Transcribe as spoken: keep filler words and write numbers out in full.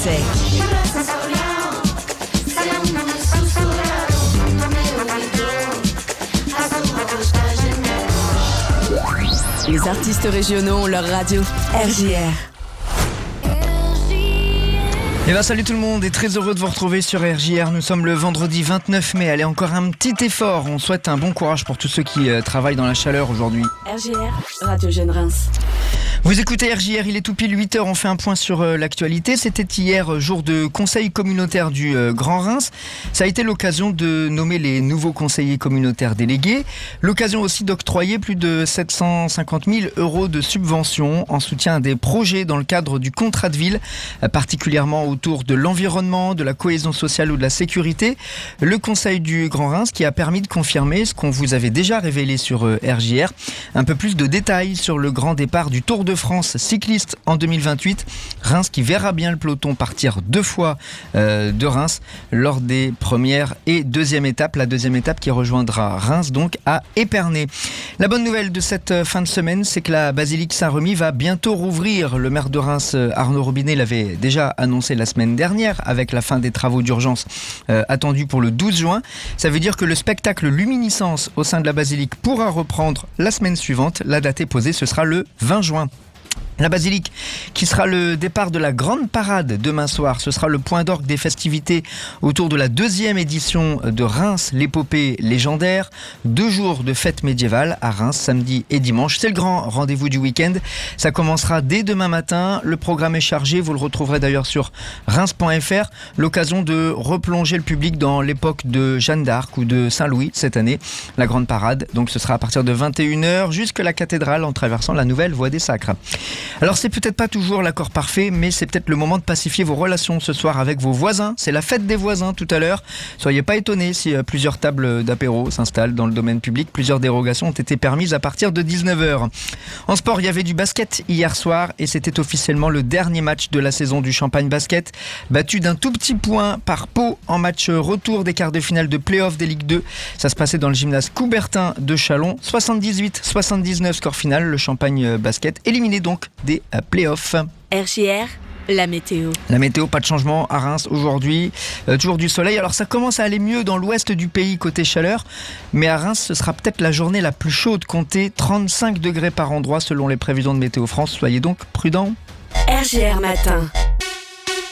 c'est les artistes régionaux ont leur radio R J R. Et bien salut tout le monde et très heureux de vous retrouver sur R J R. Nous sommes le vendredi vingt-neuf mai. Allez, encore un petit effort. On souhaite un bon courage pour tous ceux qui euh, travaillent dans la chaleur aujourd'hui. R J R, Radio Jeune Reims. Vous écoutez R J R, il est tout pile huit heures, on fait un point sur euh, l'actualité. C'était hier, jour de conseil communautaire du euh, Grand Reims. Ça a été l'occasion de nommer les nouveaux conseillers communautaires délégués. L'occasion aussi d'octroyer plus de sept cent cinquante mille euros de subventions en soutien à des projets dans le cadre du contrat de ville, euh, particulièrement autour de l'environnement, de la cohésion sociale ou de la sécurité. Le conseil du Grand Reims qui a permis de confirmer ce qu'on vous avait déjà révélé sur euh, R J R. Un peu plus de détails sur le grand départ du Tour de France cycliste en deux mille vingt-huit. Reims qui verra bien le peloton partir deux fois euh, de Reims lors des premières et deuxième étapes. La deuxième étape qui rejoindra Reims donc à Épernay. La bonne nouvelle de cette fin de semaine, c'est que la basilique Saint-Remy va bientôt rouvrir. Le maire de Reims, Arnaud Robinet, l'avait déjà annoncé la semaine dernière avec la fin des travaux d'urgence euh, attendus pour le douze juin. Ça veut dire que le spectacle Luminiscence au sein de la basilique pourra reprendre la semaine suivante. La date est posée, ce sera le vingt juin. La basilique qui sera le départ de la grande parade demain soir. Ce sera le point d'orgue des festivités autour de la deuxième édition de Reims, l'épopée légendaire. Deux jours de fête médiévale à Reims, samedi et dimanche. C'est le grand rendez-vous du week-end. Ça commencera dès demain matin. Le programme est chargé. Vous le retrouverez d'ailleurs sur reims point f r. L'occasion de replonger le public dans l'époque de Jeanne d'Arc ou de Saint-Louis cette année. La grande parade. Donc ce sera à partir de vingt et une heures jusqu'à la cathédrale en traversant la nouvelle voie des Sacres. Alors c'est peut-être pas toujours l'accord parfait, mais c'est peut-être le moment de pacifier vos relations ce soir avec vos voisins. C'est la fête des voisins tout à l'heure. Soyez pas étonnés si plusieurs tables d'apéro s'installent dans le domaine public. Plusieurs dérogations ont été permises à partir de dix-neuf heures. En sport, il y avait du basket hier soir et c'était officiellement le dernier match de la saison du Champagne Basket. Battu d'un tout petit point par Pau en match retour des quarts de finale de play-off des Ligue deux. Ça se passait dans le gymnase Coubertin de Châlons. soixante-dix-huit à soixante-dix-neuf score final. Le Champagne Basket éliminé donc des playoffs. R J R, la météo. La météo, pas de changement à Reims aujourd'hui. Euh, toujours du soleil. Alors ça commence à aller mieux dans l'ouest du pays côté chaleur. Mais à Reims, ce sera peut-être la journée la plus chaude. Comptez trente-cinq degrés par endroit selon les prévisions de Météo France. Soyez donc prudents. R J R Matin.